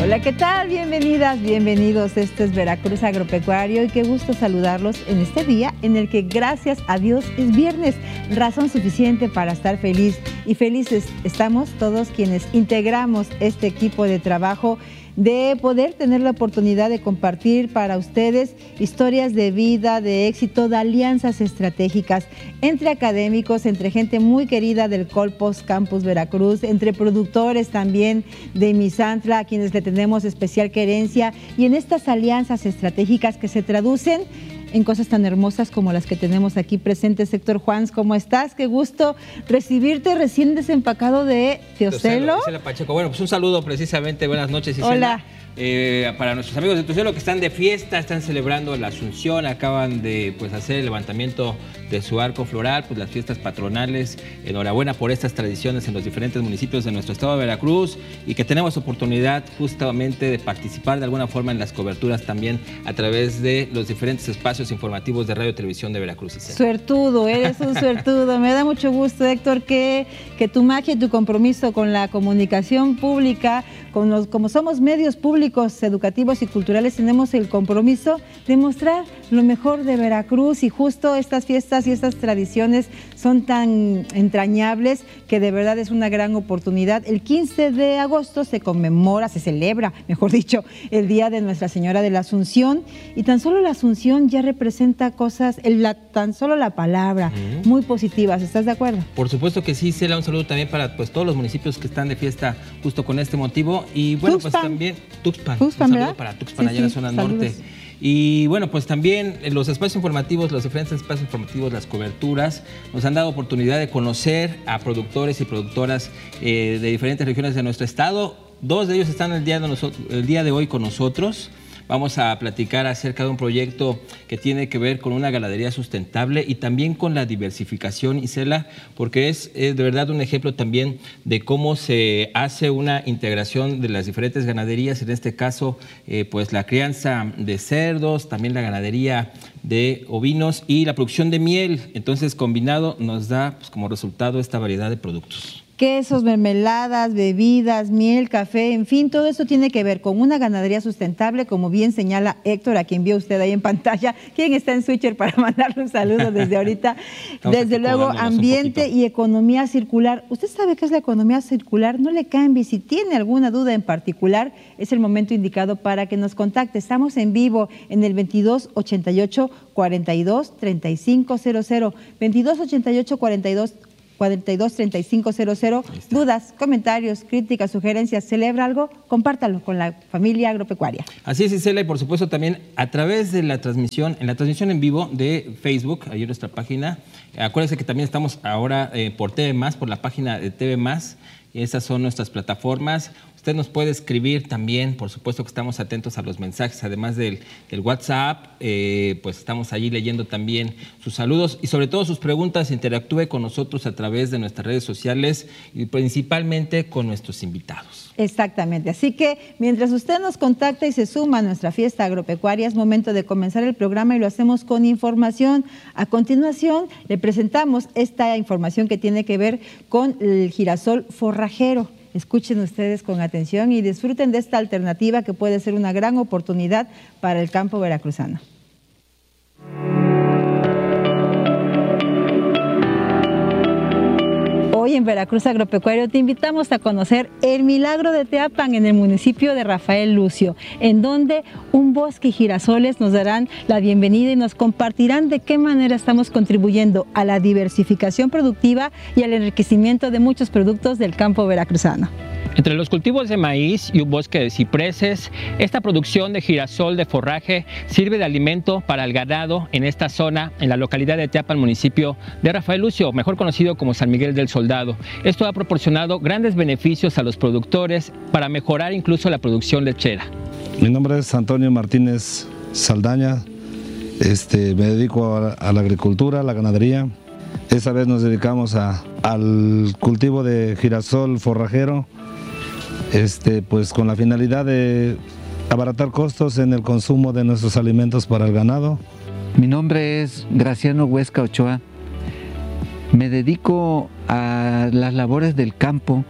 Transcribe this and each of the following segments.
Hola, ¿qué tal? Bienvenidas, bienvenidos. Este es Veracruz Agropecuario y qué gusto saludarlos en este día en el que, gracias a Dios, es viernes. Razón suficiente para estar feliz y felices estamos todos quienes integramos este equipo de trabajo, de poder tener la oportunidad de compartir para ustedes historias de vida, de éxito, de alianzas estratégicas entre académicos, entre gente muy querida del Colpos Campus Veracruz, entre productores también de Misantla, a quienes le tenemos especial querencia, y en estas alianzas estratégicas que se traducen en cosas tan hermosas como las que tenemos aquí presentes. Héctor Juans, ¿cómo estás? Qué gusto recibirte recién desempacado de Teocelo. Isela Pacheco. Bueno, pues un saludo precisamente. Buenas noches, Isela. Hola. Para nuestros amigos de Teocelo que están de fiesta, están celebrando la Asunción, acaban de hacer el levantamiento de su arco floral, pues las fiestas patronales. Enhorabuena por estas tradiciones en los diferentes municipios de nuestro estado de Veracruz y que tenemos oportunidad justamente de participar de alguna forma en las coberturas también a través de los diferentes espacios informativos de Radio y Televisión de Veracruz. Isela. Suertudo, eres un suertudo. Me da mucho gusto, Héctor, que tu magia y tu compromiso con la comunicación pública, como somos medios públicos, educativos y culturales, tenemos el compromiso de mostrar lo mejor de Veracruz, y justo estas fiestas y estas tradiciones son tan entrañables que de verdad es una gran oportunidad. El 15 de agosto se celebra, mejor dicho, el Día de Nuestra Señora de la Asunción, y tan solo la Asunción ya representa cosas, tan solo la palabra, muy positivas. ¿Estás de acuerdo? Por supuesto que sí, Cela. Un saludo también para todos los municipios que están de fiesta justo con este motivo. Y bueno, Tuxpan. pues también Tuxpan, un saludo, ¿verdad? Para Tuxpan, sí, allá en la zona norte. Y bueno, pues también los espacios informativos, los diferentes espacios informativos, las coberturas, nos han dado oportunidad de conocer a productores y productoras de diferentes regiones de nuestro estado. Dos de ellos están el día de hoy con nosotros. Vamos a platicar acerca de un proyecto que tiene que ver con una ganadería sustentable y también con la diversificación, Isela, porque es de verdad un ejemplo también de cómo se hace una integración de las diferentes ganaderías, en este caso pues la crianza de cerdos, también la ganadería de ovinos y la producción de miel. Entonces, combinado nos da pues como resultado esta variedad de productos. Quesos, mermeladas, bebidas, miel, café, en fin, todo eso tiene que ver con una ganadería sustentable, como bien señala Héctor, a quien vio usted ahí en pantalla, quien está en Switcher para mandarle un saludo desde ahorita. Desde luego, ambiente y economía circular. ¿Usted sabe qué es la economía circular? No le cambie. Si tiene alguna duda en particular, es el momento indicado para que nos contacte. Estamos en vivo en el 2288 42 3500, 2288 42 3500. Dudas, comentarios, críticas, sugerencias, celebra algo, compártalo con la familia agropecuaria. Así es, Isela, y por supuesto también a través de la transmisión en vivo de Facebook, ahí en nuestra página. Acuérdense que también estamos ahora por TV+, por la página de TV+, y esas son nuestras plataformas. Usted nos puede escribir también, por supuesto que estamos atentos a los mensajes, además del WhatsApp, pues estamos allí leyendo también sus saludos y sobre todo sus preguntas. Interactúe con nosotros a través de nuestras redes sociales y principalmente con nuestros invitados. Exactamente, así que mientras usted nos contacta y se suma a nuestra fiesta agropecuaria, es momento de comenzar el programa y lo hacemos con información. A continuación le presentamos esta información que tiene que ver con el girasol forrajero. Escuchen ustedes con atención y disfruten de esta alternativa que puede ser una gran oportunidad para el campo veracruzano. Hoy en Veracruz Agropecuario te invitamos a conocer el milagro de Teapan en el municipio de Rafael Lucio, en donde un bosque y girasoles nos darán la bienvenida y nos compartirán de qué manera estamos contribuyendo a la diversificación productiva y al enriquecimiento de muchos productos del campo veracruzano. Entre los cultivos de maíz y un bosque de cipreses, esta producción de girasol de forraje sirve de alimento para el ganado en esta zona, en la localidad de Teapan, municipio de Rafael Lucio, mejor conocido como San Miguel del Soldado. Esto ha proporcionado grandes beneficios a los productores para mejorar incluso la producción lechera. Mi nombre es Antonio Martínez Saldaña, me dedico a la agricultura, a la ganadería. Esta vez nos dedicamos al cultivo de girasol forrajero, pues con la finalidad de abaratar costos en el consumo de nuestros alimentos para el ganado. Mi nombre es Graciano Huesca Ochoa. Me dedico a las labores del campo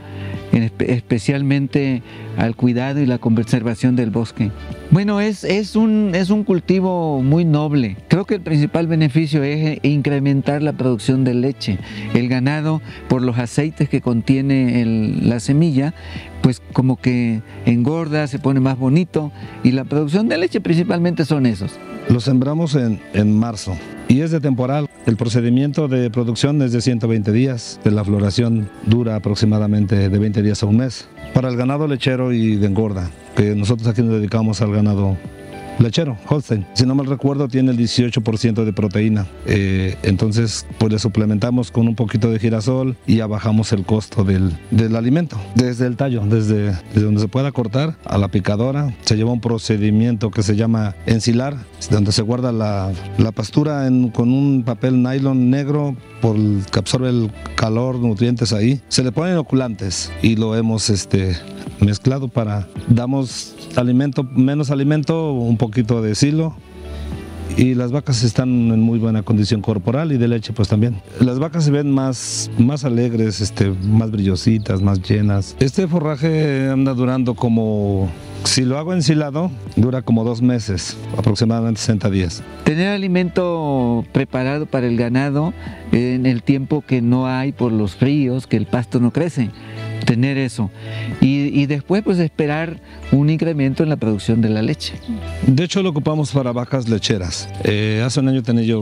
especialmente al cuidado y la conservación del bosque. Bueno, es un cultivo muy noble. Creo que el principal beneficio es incrementar la producción de leche. El ganado, por los aceites que contiene la semilla, pues como que engorda, se pone más bonito, y la producción de leche principalmente son esos. Lo sembramos en marzo y es de temporal. El procedimiento de producción es de 120 días. La floración dura aproximadamente de 20 días a un mes. Para el ganado lechero y de engorda, que nosotros aquí nos dedicamos al ganado lechero, Holstein. Si no mal recuerdo, tiene el 18% de proteína. Entonces, pues le suplementamos con un poquito de girasol y ya bajamos el costo del alimento. Desde el tallo, desde donde se pueda cortar a la picadora, se lleva un procedimiento que se llama ensilar, donde se guarda la pastura con un papel nylon negro que absorbe el calor, nutrientes ahí. Se le ponen inoculantes y lo hemos mezclado damos menos alimento, un poquito de silo, y las vacas están en muy buena condición corporal y de leche pues también. Las vacas se ven más alegres, más brillositas, más llenas. Este forraje anda durando si lo hago ensilado, dura como 2 meses, aproximadamente 60 días. Tener alimento preparado para el ganado en el tiempo que no hay por los fríos, que el pasto no crece. Tener eso y después pues esperar un incremento en la producción de la leche. De hecho lo ocupamos para vacas lecheras. Hace un año tenía yo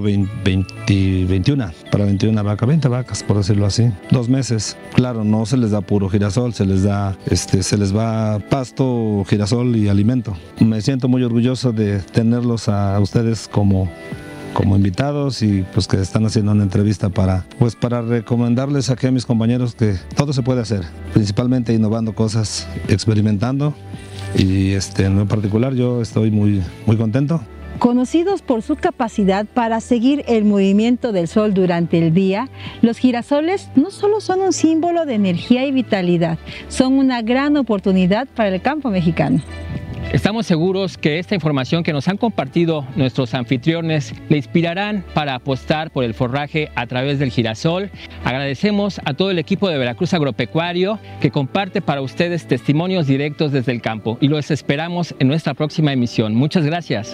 21 20 vacas, por decirlo así, 2 meses. Claro, no se les da puro girasol, se les va pasto, girasol y alimento. Me siento muy orgulloso de tenerlos a ustedes como invitados y pues que están haciendo una entrevista para recomendarles aquí a mis compañeros que todo se puede hacer, principalmente innovando cosas, experimentando, y en lo particular yo estoy muy, muy contento. Conocidos por su capacidad para seguir el movimiento del sol durante el día, los girasoles no solo son un símbolo de energía y vitalidad, son una gran oportunidad para el campo mexicano. Estamos seguros que esta información que nos han compartido nuestros anfitriones le inspirarán para apostar por el forraje a través del girasol. Agradecemos a todo el equipo de Veracruz Agropecuario que comparte para ustedes testimonios directos desde el campo y los esperamos en nuestra próxima emisión. Muchas gracias.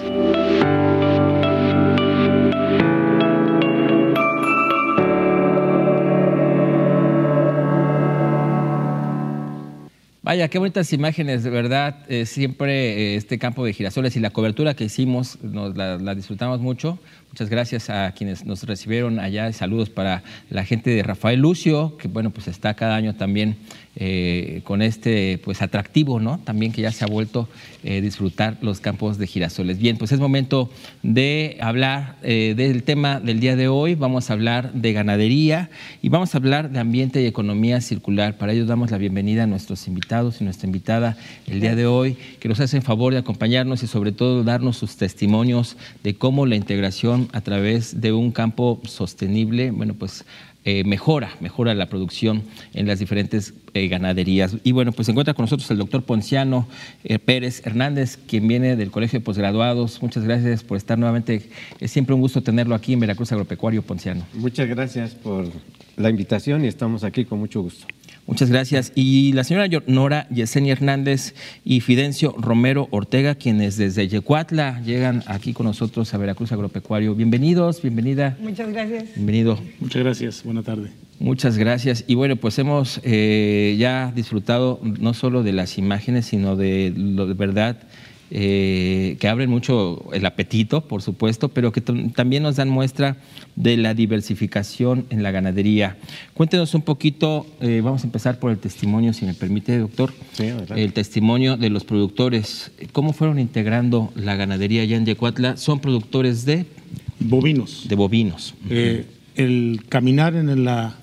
Vaya, qué bonitas imágenes, de verdad. Siempre este campo de girasoles y la cobertura que hicimos, la disfrutamos mucho. Muchas gracias a quienes nos recibieron allá. Saludos para la gente de Rafael Lucio, que bueno, pues está cada año también con pues atractivo, ¿no? También que ya se ha vuelto disfrutar los campos de girasoles. Bien, pues es momento de hablar del tema del día de hoy. Vamos a hablar de ganadería y vamos a hablar de ambiente y economía circular. Para ello damos la bienvenida a nuestros invitados y nuestra invitada el día de hoy, que nos hacen favor de acompañarnos y sobre todo darnos sus testimonios de cómo la integración a través de un campo sostenible, bueno, pues mejora la producción en las diferentes ganaderías. Y bueno, pues se encuentra con nosotros el doctor Ponciano Pérez Hernández, quien viene del Colegio de Posgraduados. Muchas gracias por estar nuevamente. Es siempre un gusto tenerlo aquí en Veracruz Agropecuario, Ponciano. Muchas gracias por la invitación y estamos aquí con mucho gusto. Muchas gracias. Y la señora Nora Yesenia Hernández y Fidencio Romero Ortega, quienes desde Yecuatla llegan aquí con nosotros a Veracruz Agropecuario. Bienvenidos, bienvenida. Muchas gracias. Bienvenido. Muchas gracias, buena tarde. Muchas gracias. Y bueno, pues hemos ya disfrutado no solo de las imágenes, sino de lo de verdad que abren mucho el apetito, por supuesto, pero que también nos dan muestra de la diversificación en la ganadería. Cuéntenos un poquito, vamos a empezar por el testimonio, si me permite, doctor. Sí, el testimonio de los productores. ¿Cómo fueron integrando la ganadería allá en Yecuatla? ¿Son productores de? Bovinos. De bovinos. El caminar en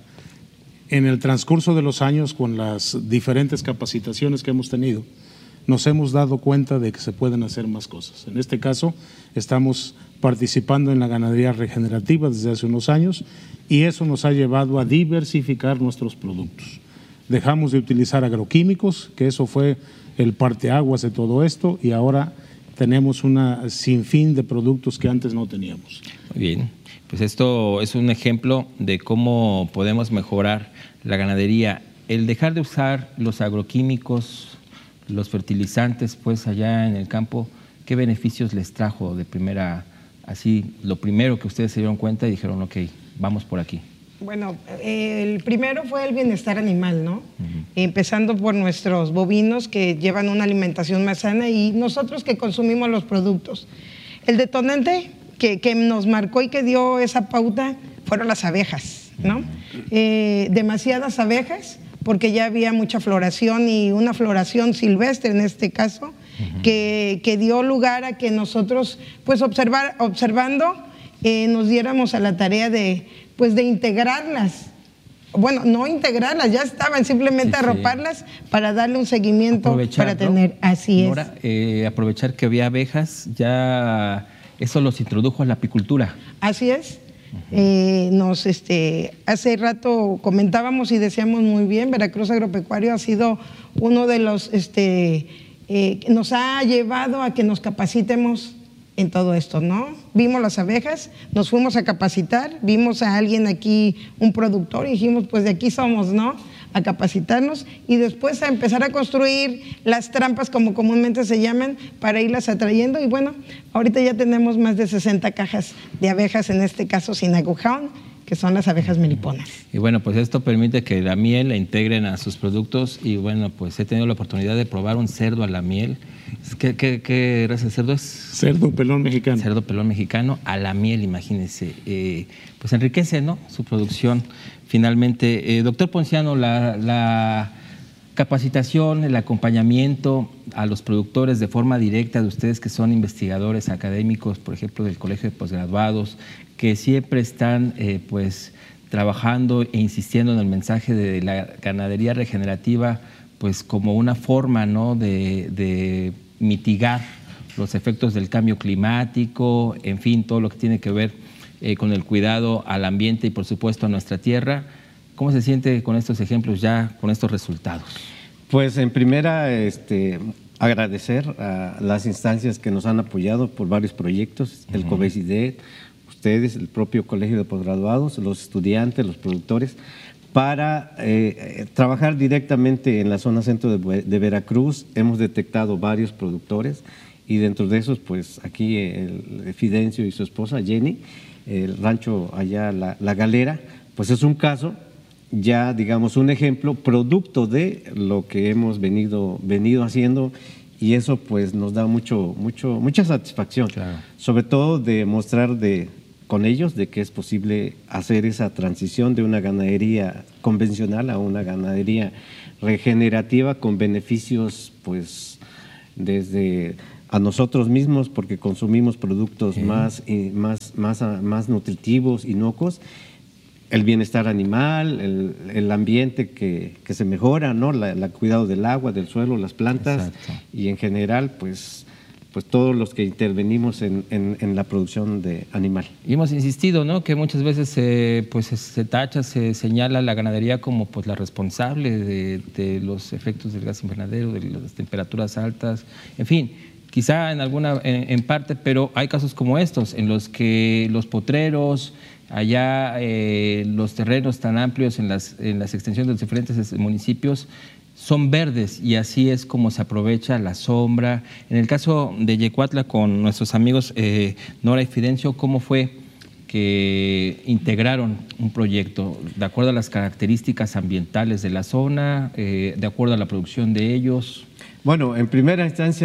el transcurso de los años con las diferentes capacitaciones que hemos tenido, nos hemos dado cuenta de que se pueden hacer más cosas. En este caso, estamos participando en la ganadería regenerativa desde hace unos años y eso nos ha llevado a diversificar nuestros productos. Dejamos de utilizar agroquímicos, que eso fue el parteaguas de todo esto, y ahora tenemos una sinfín de productos que antes no teníamos. Muy bien, pues esto es un ejemplo de cómo podemos mejorar la ganadería el dejar de usar los agroquímicos, los fertilizantes, pues allá en el campo, ¿qué beneficios les trajo de primera, así, lo primero que ustedes se dieron cuenta y dijeron, ok, vamos por aquí? Bueno, el primero fue el bienestar animal, ¿no? Empezando por nuestros bovinos que llevan una alimentación más sana y nosotros que consumimos los productos. El detonante que nos marcó y que dio esa pauta fueron las abejas, ¿no? Demasiadas abejas porque ya había mucha floración y una floración silvestre en este caso que dio lugar a que nosotros, pues observando, nos diéramos a la tarea de integrarlas. Bueno, no integrarlas, ya estaban, simplemente arroparlas para darle un seguimiento para tener, así Nora, aprovechar que había abejas, ya eso los introdujo a la apicultura. Así es. Hace rato comentábamos y decíamos muy bien, Veracruz Agropecuario ha sido uno de los, nos ha llevado a que nos capacitemos en todo esto, ¿no? Vimos las abejas, nos fuimos a capacitar, vimos a alguien aquí, un productor, y dijimos, pues de aquí somos, ¿no? A capacitarnos y después a empezar a construir las trampas, como comúnmente se llaman, para irlas atrayendo. Y bueno, ahorita ya tenemos más de 60 cajas de abejas, en este caso sin agujón, que son las abejas meliponas. Y bueno, pues esto permite que la miel la integren a sus productos y bueno, pues he tenido la oportunidad de probar un cerdo a la miel. ¿Qué raza de cerdo es? Cerdo pelón mexicano. Cerdo pelón mexicano a la miel, imagínense. Pues enriquece, ¿no?, su producción finalmente. Doctor Ponciano, la capacitación, el acompañamiento a los productores de forma directa de ustedes que son investigadores académicos, por ejemplo, del Colegio de Posgraduados, que siempre están pues trabajando e insistiendo en el mensaje de la ganadería regenerativa, pues como una forma, ¿no?, de mitigar los efectos del cambio climático, en fin, todo lo que tiene que ver con el cuidado al ambiente y por supuesto a nuestra tierra. ¿Cómo se siente con estos ejemplos ya, con estos resultados? Pues en primera, agradecer a las instancias que nos han apoyado por varios proyectos, el COBESIDET, ustedes, el propio Colegio de Posgraduados, los estudiantes, los productores, para trabajar directamente en la zona centro de Veracruz. Hemos detectado varios productores y dentro de esos, pues aquí el Fidencio y su esposa Jenny, el rancho allá, la Galera, pues es un caso, ya digamos un ejemplo, producto de lo que hemos venido haciendo, y eso pues nos da mucha satisfacción, claro. Sobre todo de mostrar con ellos de que es posible hacer esa transición de una ganadería convencional a una ganadería regenerativa con beneficios pues desde a nosotros mismos, porque consumimos productos más nutritivos, inocuos, el bienestar animal, el ambiente que se mejora, ¿no? El cuidado del agua, del suelo, las plantas. Exacto. Y en general pues todos los que intervenimos en la producción de animal. Y hemos insistido, ¿no?, que muchas veces se tacha, se señala la ganadería como pues la responsable de los efectos del gas invernadero, de las temperaturas altas, en fin, quizá en parte, pero hay casos como estos en los que los potreros, allá los terrenos tan amplios en las extensiones de los diferentes municipios son verdes y así es como se aprovecha la sombra. En el caso de Yecuatla con nuestros amigos Nora y Fidencio, ¿cómo fue que integraron un proyecto de acuerdo a las características ambientales de la zona, de acuerdo a la producción de ellos? Bueno, en primera instancia,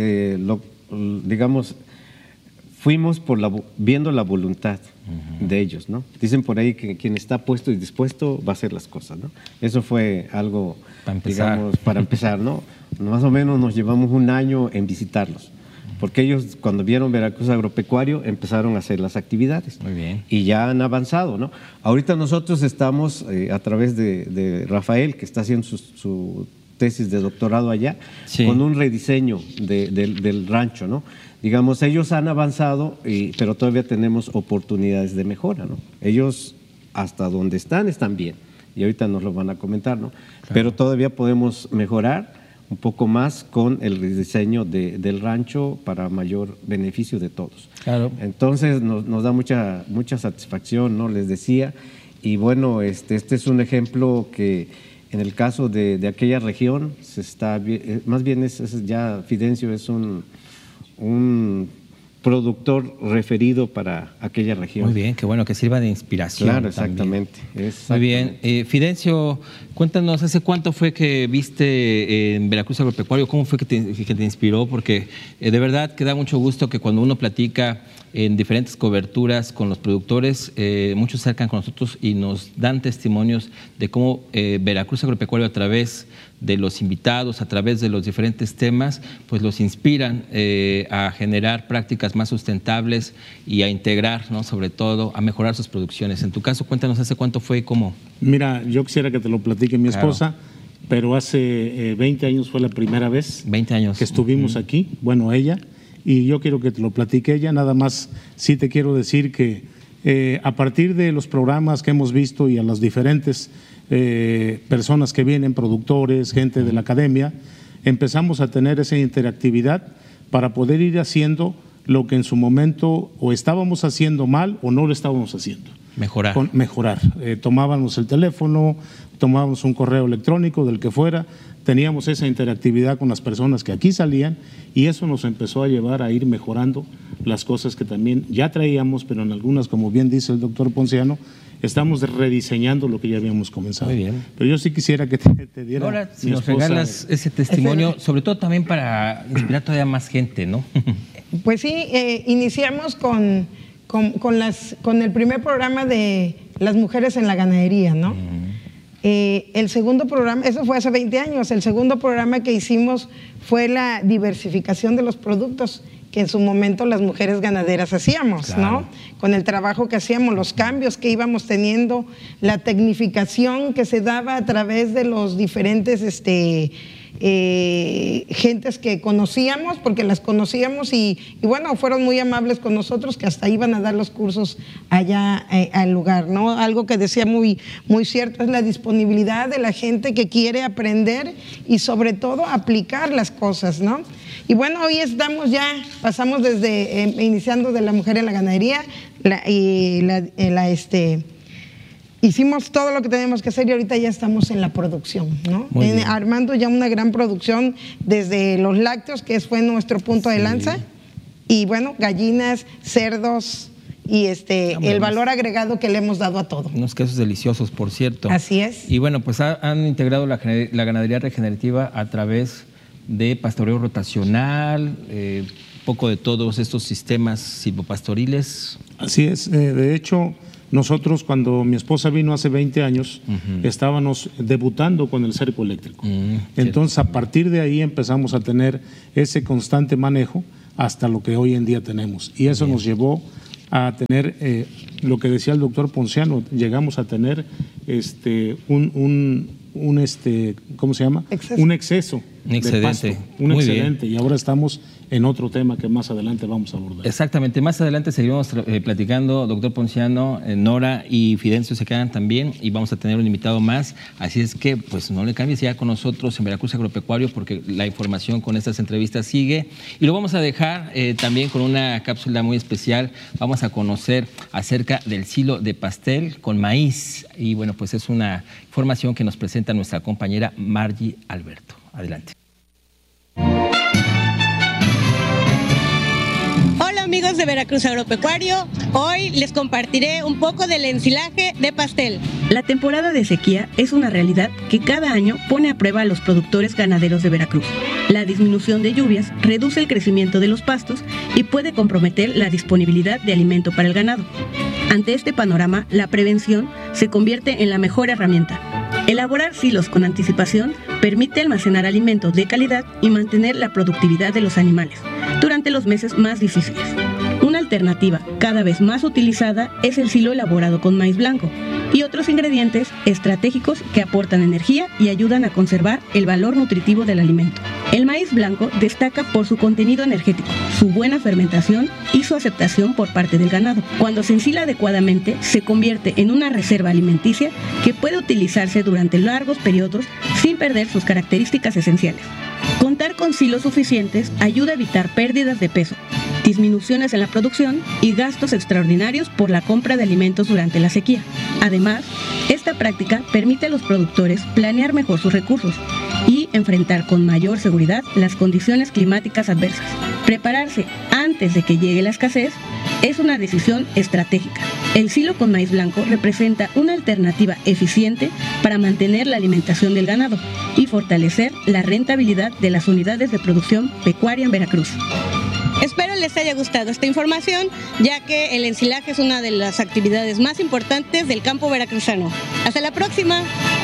digamos, fuimos viendo la voluntad de ellos, ¿no? Dicen por ahí que quien está puesto y dispuesto va a hacer las cosas, ¿no? Eso fue algo, digamos, para empezar, ¿no? Más o menos nos llevamos un año en visitarlos, porque ellos cuando vieron Veracruz Agropecuario empezaron a hacer las actividades. Muy bien. Y ya han avanzado, ¿no? Ahorita nosotros estamos a través de Rafael, que está haciendo su tesis de doctorado allá, sí, con un rediseño del rancho, ¿no? Digamos, ellos han avanzado, pero todavía tenemos oportunidades de mejora, ¿no? Ellos hasta donde están bien, y ahorita nos lo van a comentar, ¿no? Claro. Pero todavía podemos mejorar un poco más con el rediseño del rancho para mayor beneficio de todos. Claro. Entonces nos da mucha satisfacción, ¿no? Les decía, y bueno, este es un ejemplo que En el caso de aquella región, más bien ya Fidencio es un productor referido para aquella región. Muy bien, qué bueno, que sirva de inspiración. Claro, exactamente. Muy bien. Fidencio, cuéntanos, ¿hace cuánto fue que viste en Veracruz Agropecuario? ¿Cómo fue que te inspiró? Porque de verdad que da mucho gusto que cuando uno platica en diferentes coberturas con los productores, muchos se acercan con nosotros y nos dan testimonios de cómo Veracruz Agropecuario, a través de los invitados, a través de los diferentes temas, pues los inspiran a generar prácticas más sustentables y a integrar, ¿no?, sobre todo, a mejorar sus producciones. En tu caso, cuéntanos, ¿hace cuánto fue y cómo? Mira, yo quisiera que te lo platique mi esposa, pero hace 20 años fue la primera vez 20 años que estuvimos aquí, bueno, ella, y yo quiero que te lo platique ella. Nada más sí te quiero decir que a partir de los programas que hemos visto y a las diferentes personas que vienen, productores, gente de la academia, empezamos a tener esa interactividad para poder ir haciendo lo que en su momento o estábamos haciendo mal o no lo estábamos haciendo. Mejorar. Tomábamos el teléfono, tomábamos un correo electrónico del que fuera, teníamos esa interactividad con las personas que aquí salían y eso nos empezó a llevar a ir mejorando las cosas que también ya traíamos, pero en algunas, como bien dice el doctor Ponciano, estamos rediseñando lo que ya habíamos comenzado. Muy bien. Pero yo sí quisiera que te diera. Ahora, si nos regalas ese testimonio, sobre todo también para inspirar todavía más gente, ¿no? Pues sí, iniciamos con el primer programa de las mujeres en la ganadería, ¿no? El segundo programa, eso fue hace 20 años, el segundo programa que hicimos fue la diversificación de los productos que en su momento las mujeres ganaderas hacíamos, claro, ¿no? Con el trabajo que hacíamos, los cambios que íbamos teniendo, la tecnificación que se daba a través de los diferentes gentes que conocíamos, porque las conocíamos y bueno, fueron muy amables con nosotros, que hasta iban a dar los cursos allá al lugar, ¿no? Algo que decía muy, muy cierto es la disponibilidad de la gente que quiere aprender y sobre todo aplicar las cosas, ¿no? Y bueno, hoy pasamos desde iniciando de la mujer en la ganadería hicimos todo lo que tenemos que hacer y ahorita ya estamos en la producción, ¿no? Armando ya una gran producción desde los lácteos, que fue nuestro punto de lanza, y bueno, gallinas, cerdos y el valor agregado que le hemos dado a todo. Unos quesos deliciosos, por cierto. Así es. Y bueno, pues han integrado la ganadería regenerativa a través de pastoreo rotacional, poco de todos estos sistemas silvopastoriles. Así es, de hecho, nosotros cuando mi esposa vino hace 20 años, estábamos debutando con el cerco eléctrico. Entonces, a partir de ahí empezamos a tener ese constante manejo hasta lo que hoy en día tenemos. Y eso nos llevó a tener, lo que decía el doctor Ponciano, llegamos a tener ¿cómo se llama? Un exceso. Un excedente. De pasto, un excedente. Y ahora estamos en otro tema que más adelante vamos a abordar. Exactamente, más adelante seguiremos platicando, doctor Ponciano, Nora y Fidencio se quedan también y vamos a tener un invitado más, así es que pues no le cambies ya con nosotros en Veracruz Agropecuario porque la información con estas entrevistas sigue y lo vamos a dejar también con una cápsula muy especial, vamos a conocer acerca del silo de pastel con maíz y bueno, pues es una información que nos presenta nuestra compañera Margie Alberto. Adelante. Hola amigos de Veracruz Agropecuario, hoy les compartiré un poco del ensilaje de pastel. La temporada de sequía es una realidad que cada año pone a prueba a los productores ganaderos de Veracruz. La disminución de lluvias reduce el crecimiento de los pastos y puede comprometer la disponibilidad de alimento para el ganado. Ante este panorama, la prevención se convierte en la mejor herramienta. Elaborar silos con anticipación permite almacenar alimentos de calidad y mantener la productividad de los animales durante los meses más difíciles. Una alternativa cada vez más utilizada es el silo elaborado con maíz blanco y otros ingredientes estratégicos que aportan energía y ayudan a conservar el valor nutritivo del alimento. El maíz blanco destaca por su contenido energético, su buena fermentación y su aceptación por parte del ganado. Cuando se ensila adecuadamente, se convierte en una reserva alimenticia que puede utilizarse durante largos periodos sin perder sus características esenciales. Contar con silos suficientes ayuda a evitar pérdidas de peso, disminuciones en la producción y gastos extraordinarios por la compra de alimentos durante la sequía. Además, es Esta práctica permite a los productores planear mejor sus recursos y enfrentar con mayor seguridad las condiciones climáticas adversas. Prepararse antes de que llegue la escasez es una decisión estratégica. El silo con maíz blanco representa una alternativa eficiente para mantener la alimentación del ganado y fortalecer la rentabilidad de las unidades de producción pecuaria en Veracruz. Espero les haya gustado esta información, ya que el ensilaje es una de las actividades más importantes del campo veracruzano. ¡Hasta la próxima!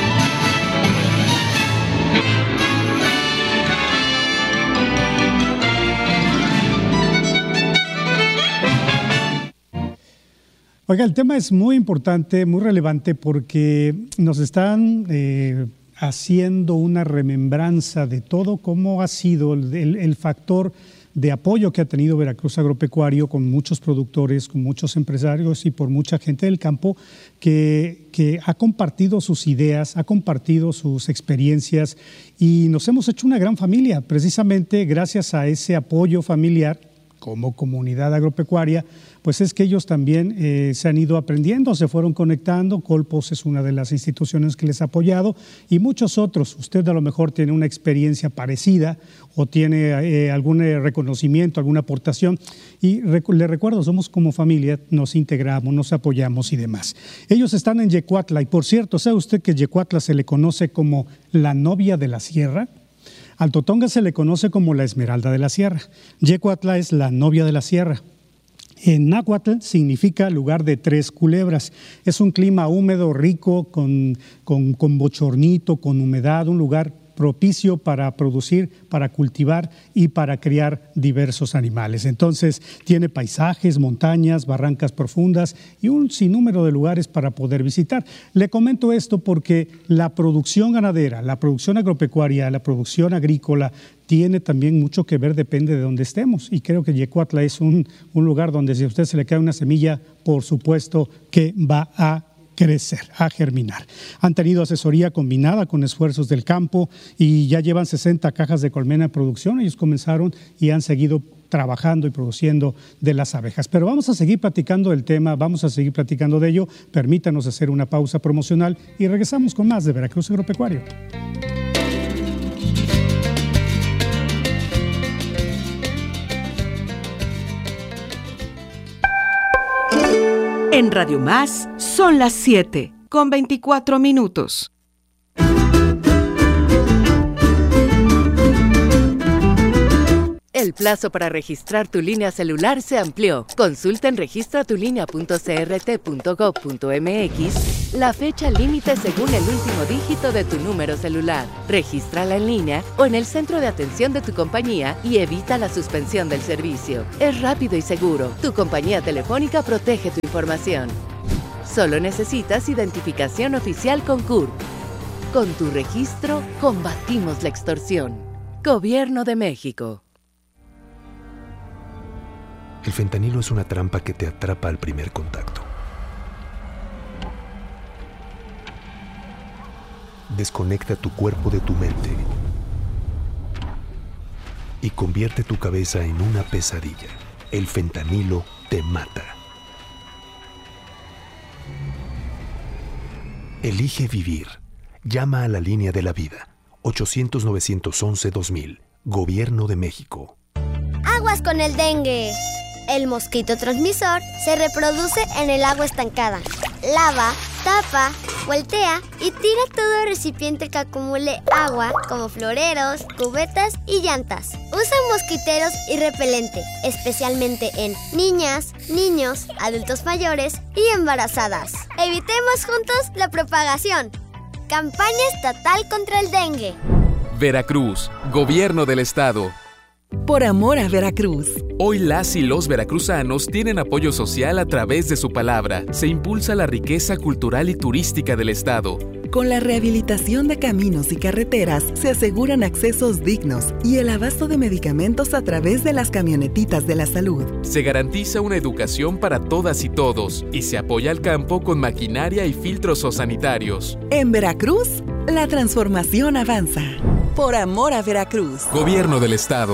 Oiga, el tema es muy importante, muy relevante, porque nos están haciendo una remembranza de todo cómo ha sido el factor de apoyo que ha tenido Veracruz Agropecuario con muchos productores, con muchos empresarios y por mucha gente del campo que ha compartido sus ideas, ha compartido sus experiencias y nos hemos hecho una gran familia, precisamente gracias a ese apoyo familiar como comunidad agropecuaria. Pues es que ellos también se han ido aprendiendo, se fueron conectando. Colpos es una de las instituciones que les ha apoyado y muchos otros. Usted a lo mejor tiene una experiencia parecida o tiene algún reconocimiento, alguna aportación. Y le recuerdo, somos como familia, nos integramos, nos apoyamos y demás. Ellos están en Yecuatla y por cierto, ¿sabe usted que Yecuatla se le conoce como la novia de la sierra? Al Totonga se le conoce como la esmeralda de la sierra. Yecuatla es la novia de la sierra. En náhuatl significa lugar de tres culebras. Es un clima húmedo, rico, con bochornito, con humedad, un lugar propicio para producir, para cultivar y para criar diversos animales. Entonces tiene paisajes, montañas, barrancas profundas y un sinnúmero de lugares para poder visitar. Le comento esto porque la producción ganadera, la producción agropecuaria, la producción agrícola tiene también mucho que ver, depende de dónde estemos. Y creo que Yecuatla es un lugar donde si a usted se le cae una semilla, por supuesto que va a crecer, a germinar. Han tenido asesoría combinada con esfuerzos del campo y ya llevan 60 cajas de colmena en producción. Ellos comenzaron y han seguido trabajando y produciendo de las abejas. Pero vamos a seguir platicando del tema, vamos a seguir platicando de ello. Permítanos hacer una pausa promocional y regresamos con más de Veracruz Agropecuario. En Radio Más son las 7:24. El plazo para registrar tu línea celular se amplió. Consulta en registratulinea.crt.gov.mx la fecha límite según el último dígito de tu número celular. Regístrala en línea o en el centro de atención de tu compañía y evita la suspensión del servicio. Es rápido y seguro. Tu compañía telefónica protege tu información. Solo necesitas identificación oficial con CURP. Con tu registro, combatimos la extorsión. Gobierno de México. El fentanilo es una trampa que te atrapa al primer contacto. Desconecta tu cuerpo de tu mente y convierte tu cabeza en una pesadilla. El fentanilo te mata. Elige vivir. Llama a la línea de la vida. 800-911-2000. Gobierno de México. Aguas con el dengue. El mosquito transmisor se reproduce en el agua estancada. Lava, tapa, voltea y tira todo recipiente que acumule agua, como floreros, cubetas y llantas. Usa mosquiteros y repelente, especialmente en niñas, niños, adultos mayores y embarazadas. Evitemos juntos la propagación. Campaña estatal contra el dengue. Veracruz, Gobierno del Estado. Por amor a Veracruz. Hoy las y los veracruzanos tienen apoyo social a través de su palabra. Se impulsa la riqueza cultural y turística del Estado. Con la rehabilitación de caminos y carreteras se aseguran accesos dignos y el abasto de medicamentos a través de las camionetitas de la salud. Se garantiza una educación para todas y todos y se apoya al campo con maquinaria y filtros sanitarios. En Veracruz, la transformación avanza. Por amor a Veracruz. Gobierno del Estado.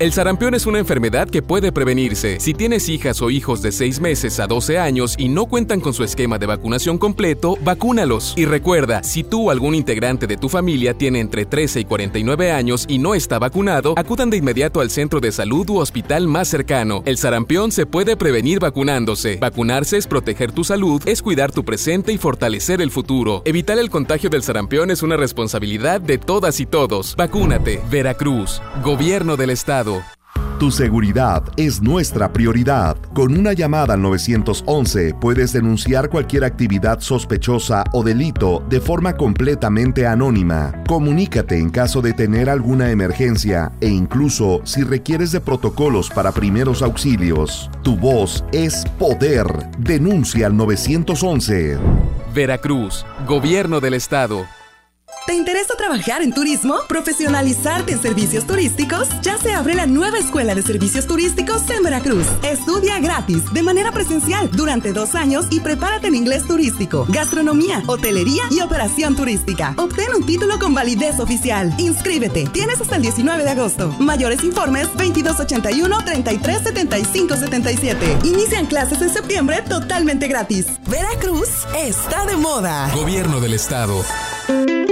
El sarampión es una enfermedad que puede prevenirse. Si tienes hijas o hijos de 6 meses a 12 años y no cuentan con su esquema de vacunación completo, vacúnalos. Y recuerda, si tú o algún integrante de tu familia tiene entre 13 y 49 años y no está vacunado, acudan de inmediato al centro de salud u hospital más cercano. El sarampión se puede prevenir vacunándose. Vacunarse es proteger tu salud, es cuidar tu presente y fortalecer el futuro. Evitar el contagio del sarampión es una responsabilidad de todas y todos. Vacúnate. Veracruz. Gobierno del Estado. Tu seguridad es nuestra prioridad. Con una llamada al 911 puedes denunciar cualquier actividad sospechosa o delito de forma completamente anónima. Comunícate en caso de tener alguna emergencia e incluso si requieres de protocolos para primeros auxilios. Tu voz es poder. Denuncia al 911. Veracruz. Gobierno del Estado. ¿Te interesa trabajar en turismo? ¿Profesionalizarte en servicios turísticos? Ya se abre la nueva Escuela de Servicios Turísticos en Veracruz. Estudia gratis, de manera presencial, durante 2 años y prepárate en inglés turístico, gastronomía, hotelería y operación turística. Obtén un título con validez oficial. Inscríbete. Tienes hasta el 19 de agosto. Mayores informes 2281-337577. Inician clases en septiembre totalmente gratis. Veracruz está de moda. Gobierno del Estado.